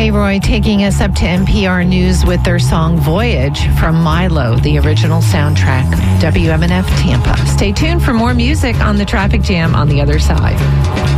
Leroy taking us up to NPR News with their song Voyage from Milo, the original soundtrack. WMNF Tampa. Stay tuned for more music on the traffic jam on the other side.